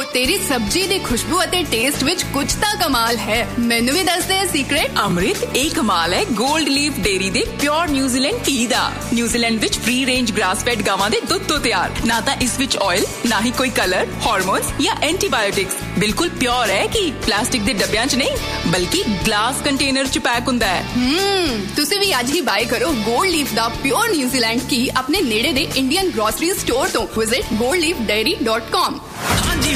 तेरी सब्जी दी खुशबू अते टेस्ट विच कुछ तां कमाल है। मैनू भी दस दे सीक्रेट। अमृत एक कमाल है गोल्ड लीफ डेयरी दे प्योर न्यूजीलैंड घी दा। न्यूजीलैंड विच फ्री रेंज ग्रास फेड गावां दे दुध तो तैयार। ना तां इस विच ऑयल, ना ही कोई कलर, हार्मोन्स या एंटीबायोटिक्स। बिल्कुल प्योर है कि प्लास्टिक दे डब्बियां च नहीं बल्कि ग्लास कंटेनर च पैक हुंदा है। तुसी भी आज ही बाय करो गोल्ड लीफ दा प्योर न्यूजीलैंड घी अपने नेड़े दे इंडियन ग्रोसरी स्टोर तो। Visit goldleafdairy.com। हाँ जी